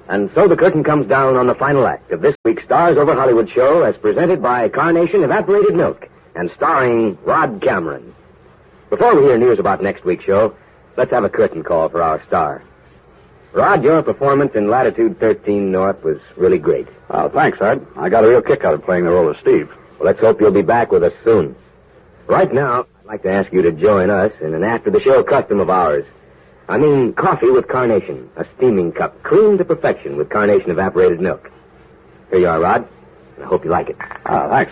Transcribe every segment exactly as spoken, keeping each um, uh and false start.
And so the curtain comes down on the final act of this week's Stars Over Hollywood show as presented by Carnation Evaporated Milk and starring Rod Cameron. Before we hear news about next week's show, let's have a curtain call for our star. Rod, your performance in Latitude thirteen North was really great. Oh, thanks, Art. I got a real kick out of playing the role of Steve. Well, let's hope you'll be back with us soon. Right now, I'd like to ask you to join us in an after-the-show custom of ours. I mean, coffee with Carnation, a steaming cup, creamed to perfection with Carnation Evaporated Milk. Here you are, Rod. I hope you like it. Ah, thanks.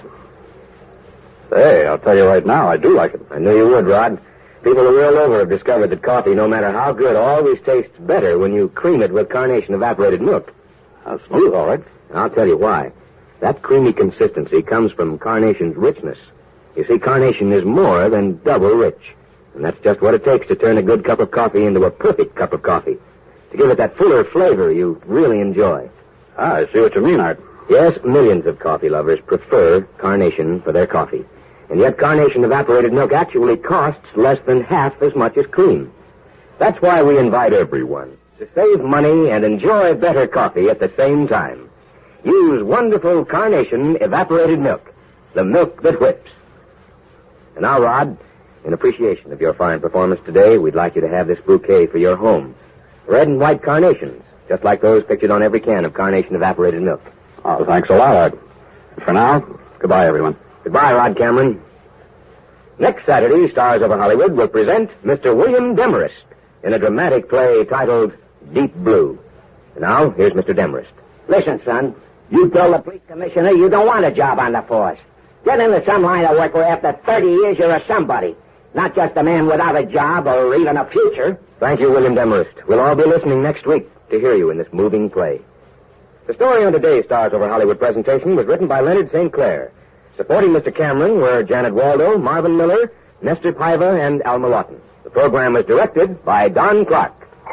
Hey, I'll tell you right now, I do like it. I knew you would, Rod. People the world over have discovered that coffee, no matter how good, always tastes better when you cream it with Carnation Evaporated Milk. That's smooth, all right. I'll tell you why. That creamy consistency comes from Carnation's richness. You see, Carnation is more than double rich. And that's just what it takes to turn a good cup of coffee into a perfect cup of coffee. To give it that fuller flavor you really enjoy. Ah, I see what you mean, Art. Yes, millions of coffee lovers prefer Carnation for their coffee. And yet Carnation Evaporated Milk actually costs less than half as much as cream. That's why we invite everyone to save money and enjoy better coffee at the same time. Use wonderful Carnation Evaporated Milk, the milk that whips. And now, Rod, in appreciation of your fine performance today, we'd like you to have this bouquet for your home. Red and white carnations, just like those pictured on every can of Carnation Evaporated Milk. Oh, thanks a lot, Art. For now, goodbye, everyone. Goodbye, Rod Cameron. Next Saturday, Stars Over Hollywood will present Mister William Demarest in a dramatic play titled Deep Blue. And now, here's Mister Demarest. Listen, son, you told the police commissioner you don't want a job on the force. Get into some line of work where after thirty years you're a somebody. Not just a man without a job or even a future. Thank you, William Demarest. We'll all be listening next week to hear you in this moving play. The story on today's Stars Over Hollywood presentation was written by Leonard Saint Clair. Supporting Mister Cameron were Janet Waldo, Marvin Miller, Nestor Paiva, and Alma Lawton. The program was directed by Don Clark.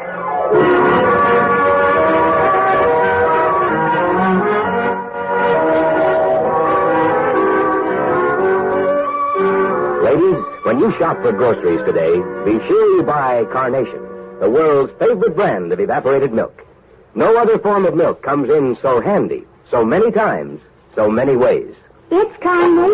Ladies, when you shop for groceries today, be sure you buy Carnation, the world's favorite brand of evaporated milk. No other form of milk comes in so handy, so many times, so many ways. It's Carnation.